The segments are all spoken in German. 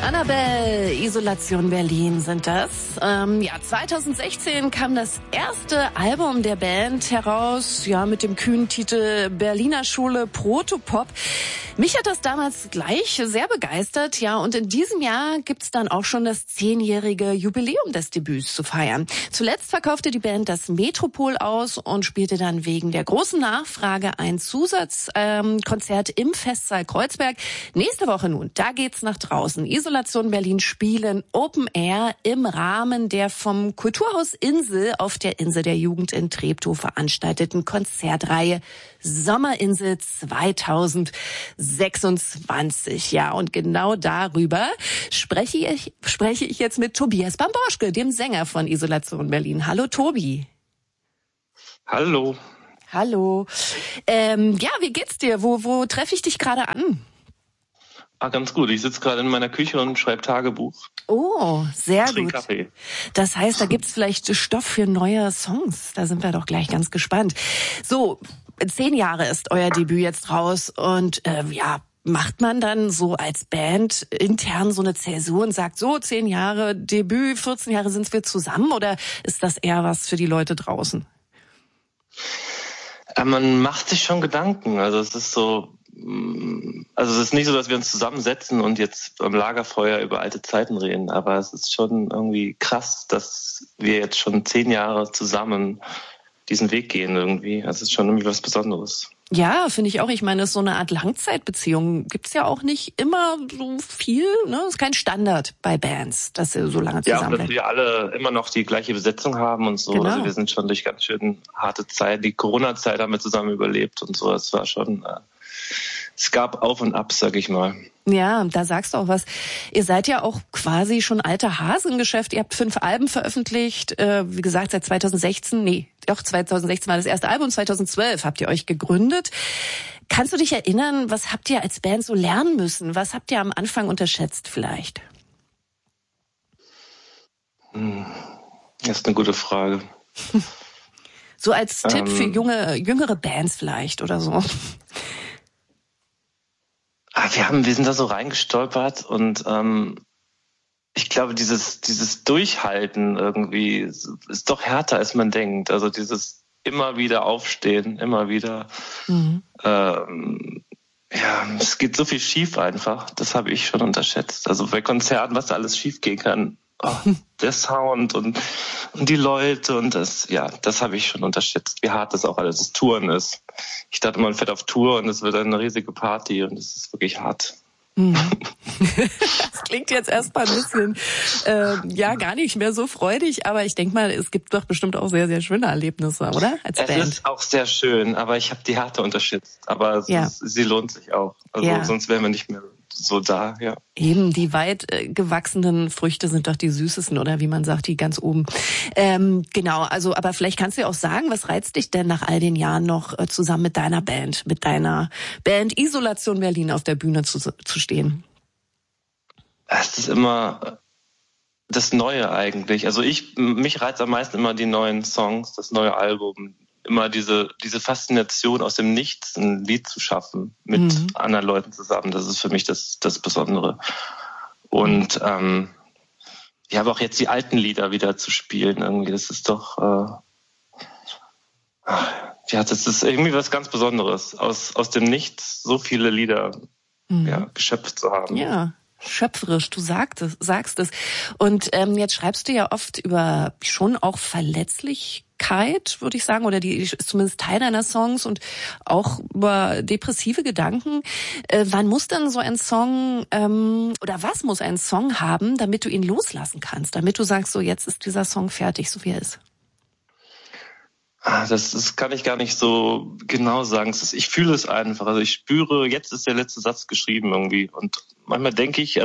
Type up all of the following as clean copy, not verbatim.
Annabelle, Isolation Berlin sind das. 2016 kam das erste Album der Band heraus, mit dem kühnen Titel Berliner Schule Protopop. Mich hat das damals gleich sehr begeistert, und in diesem Jahr gibt's dann auch schon das 10-jährige Jubiläum des Debüts zu feiern. Zuletzt verkaufte die Band das Metropol aus und spielte dann wegen der großen Nachfrage ein Zusatzkonzert im Festsaal Kreuzberg. Nächste Woche nun, da geht's nach draußen. Isolation Berlin spielen Open Air im Rahmen der vom Kulturhaus Insel auf der Insel der Jugend in Treptow veranstalteten Konzertreihe Sommerinsel 2026. Ja, und genau darüber spreche ich jetzt mit Tobias Bamborschke, dem Sänger von Isolation Berlin. Hallo Tobi. Hallo. Hallo. Wie geht's dir? Wo treffe ich dich gerade an? Ganz gut. Ich sitze gerade in meiner Küche und schreibe Tagebuch. Oh, sehr gut. Kaffee. Das heißt, da gibt's vielleicht Stoff für neue Songs. Da sind wir doch gleich ganz gespannt. So, 10 Jahre ist euer Debüt jetzt raus und macht man dann so als Band intern so eine Zäsur und sagt, so 10 Jahre Debüt, 14 Jahre sind wir zusammen, oder ist das eher was für die Leute draußen? Man macht sich schon Gedanken. Also es ist nicht so, dass wir uns zusammensetzen und jetzt am Lagerfeuer über alte Zeiten reden, aber es ist schon irgendwie krass, dass wir jetzt schon 10 Jahre zusammen diesen Weg gehen irgendwie. Das ist schon irgendwie was Besonderes. Ja, finde ich auch. Ich meine, das ist so eine Art Langzeitbeziehung. Gibt's ja auch nicht immer so viel, ne? Das ist kein Standard bei Bands, dass sie so lange zusammen bleiben. Ja, dass wir alle immer noch die gleiche Besetzung haben und so. Genau. Also wir sind schon durch ganz schön harte Zeit. Die Corona-Zeit haben wir zusammen überlebt und so. Es war schon, es gab Auf und Ab, sag ich mal. Ja, da sagst du auch was. Ihr seid ja auch quasi schon alter Hase im Geschäft. Ihr habt 5 Alben veröffentlicht. Wie gesagt, seit 2016 war das erste Album. 2012 habt ihr euch gegründet. Kannst du dich erinnern, was habt ihr als Band so lernen müssen? Was habt ihr am Anfang unterschätzt vielleicht? Das ist eine gute Frage. So als Tipp für jüngere Bands vielleicht oder so. Wir sind da so reingestolpert und ich glaube, dieses Durchhalten irgendwie ist doch härter, als man denkt. Also dieses immer wieder aufstehen, immer wieder. Es geht so viel schief einfach. Das habe ich schon unterschätzt. Also bei Konzerten, was da alles schief gehen kann. Der Sound und die Leute und das habe ich schon unterschätzt, wie hart das auch alles das Touren ist. Ich dachte, man fährt auf Tour und es wird eine riesige Party und es ist wirklich hart. Das klingt jetzt erstmal ein bisschen gar nicht mehr so freudig, aber ich denke mal, es gibt doch bestimmt auch sehr, sehr schöne Erlebnisse, oder? Als Band. Es ist auch sehr schön, aber ich habe die Härte unterschätzt. Aber sie lohnt sich auch. Also sonst wären wir nicht mehr so da, ja. Eben, die weit gewachsenen Früchte sind doch die süßesten, oder wie man sagt, die ganz oben. Genau, also, aber vielleicht kannst du ja auch sagen, was reizt dich denn nach all den Jahren noch zusammen mit deiner Band Isolation Berlin auf der Bühne zu stehen? Es ist immer das Neue eigentlich. Also mich reizt am meisten immer die neuen Songs, das neue Album. Immer diese Faszination aus dem Nichts, ein Lied zu schaffen mit anderen Leuten zusammen. Das ist für mich das Besondere. Und aber auch jetzt die alten Lieder wieder zu spielen irgendwie, das ist doch das ist irgendwie was ganz Besonderes. Aus dem Nichts so viele Lieder geschöpft zu haben. Ja. Schöpferisch, du sagst es. Und jetzt schreibst du ja oft über schon auch Verletzlichkeit, würde ich sagen, oder die ist zumindest Teil deiner Songs, und auch über depressive Gedanken. Wann muss denn so ein Song oder was muss ein Song haben, damit du ihn loslassen kannst, damit du sagst, so jetzt ist dieser Song fertig, so wie er ist? Das kann ich gar nicht so genau sagen. Ich fühle es einfach. Also ich spüre, jetzt ist der letzte Satz geschrieben irgendwie. Und manchmal denke ich,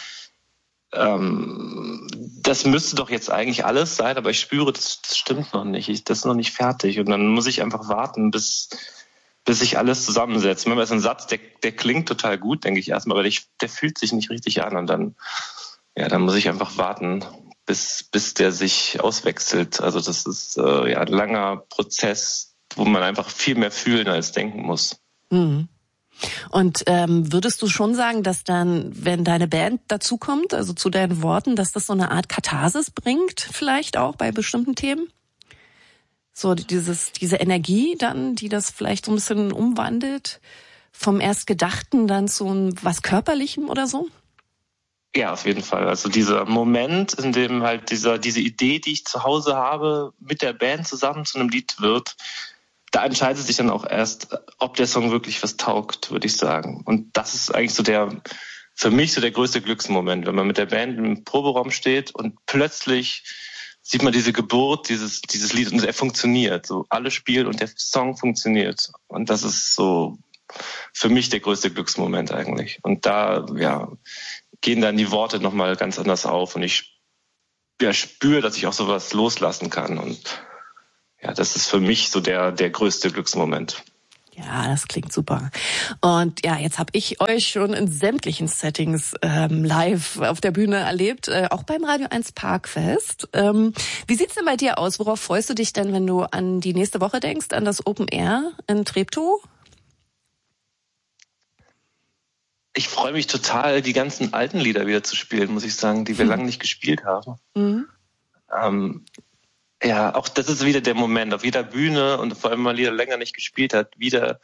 das müsste doch jetzt eigentlich alles sein, aber ich spüre, das stimmt noch nicht. Das ist noch nicht fertig. Und dann muss ich einfach warten, bis sich alles zusammensetzt. Manchmal ist ein Satz, der klingt total gut, denke ich erstmal, aber der fühlt sich nicht richtig an. Und dann muss ich einfach warten, bis der sich auswechselt. Also das ist ein langer Prozess, wo man einfach viel mehr fühlen als denken muss. Mhm. Und würdest du schon sagen, dass dann, wenn deine Band dazukommt, also zu deinen Worten, dass das so eine Art Katharsis bringt, vielleicht auch bei bestimmten Themen? So diese Energie dann, die das vielleicht so ein bisschen umwandelt, vom erst Gedachten dann zu was Körperlichem oder so? Ja, auf jeden Fall. Also dieser Moment, in dem halt diese Idee, die ich zu Hause habe, mit der Band zusammen zu einem Lied wird, da entscheidet sich dann auch erst, ob der Song wirklich was taugt, würde ich sagen. Und das ist eigentlich so für mich so der größte Glücksmoment, wenn man mit der Band im Proberaum steht und plötzlich sieht man diese Geburt, dieses Lied und er funktioniert. So alle spielen und der Song funktioniert. Und das ist so für mich der größte Glücksmoment eigentlich. Und da, gehen dann die Worte nochmal ganz anders auf und ich spüre, dass ich auch sowas loslassen kann und ja, das ist für mich so der größte Glücksmoment. Ja, das klingt super. Und ja, jetzt habe ich euch schon in sämtlichen Settings live auf der Bühne erlebt, auch beim Radio 1 Parkfest. Wie sieht's denn bei dir aus? Worauf freust du dich denn, wenn du an die nächste Woche denkst, an das Open Air in Treptow? Ich freue mich total, die ganzen alten Lieder wieder zu spielen, muss ich sagen, die wir lange nicht gespielt haben. Mhm. Auch das ist wieder der Moment, auf jeder Bühne und vor allem, wenn man Lieder länger nicht gespielt hat,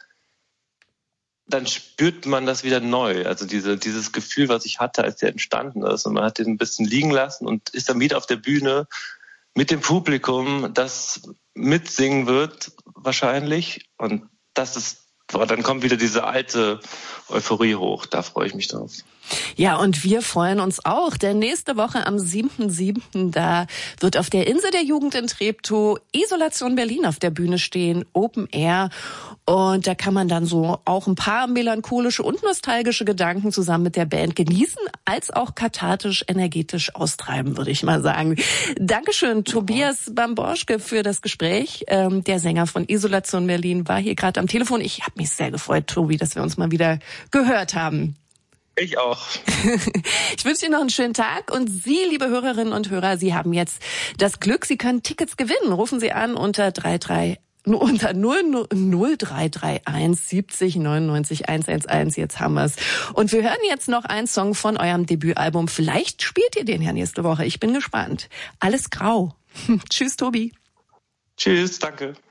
dann spürt man das wieder neu. Also dieses Gefühl, was ich hatte, als der entstanden ist. Und man hat den ein bisschen liegen lassen und ist dann wieder auf der Bühne mit dem Publikum, das mitsingen wird wahrscheinlich. Und dann kommt wieder diese alte Euphorie hoch. Da freue ich mich drauf. Ja, und wir freuen uns auch, denn nächste Woche am 7.7. da wird auf der Insel der Jugend in Treptow Isolation Berlin auf der Bühne stehen, Open Air. Und da kann man dann so auch ein paar melancholische und nostalgische Gedanken zusammen mit der Band genießen, als auch kathartisch, energetisch austreiben, würde ich mal sagen. Dankeschön, Tobias Bamborschke, für das Gespräch. Der Sänger von Isolation Berlin war hier gerade am Telefon. Ich habe mich sehr gefreut, Tobi, dass wir uns mal wieder gehört haben. Ich auch. Ich wünsche Ihnen noch einen schönen Tag und Sie, liebe Hörerinnen und Hörer, Sie haben jetzt das Glück, Sie können Tickets gewinnen. Rufen Sie an unter 0331 70 99 111. Jetzt haben wir's. Und wir hören jetzt noch einen Song von eurem Debütalbum. Vielleicht spielt ihr den ja nächste Woche. Ich bin gespannt. Alles grau. Tschüss, Tobi. Tschüss, danke.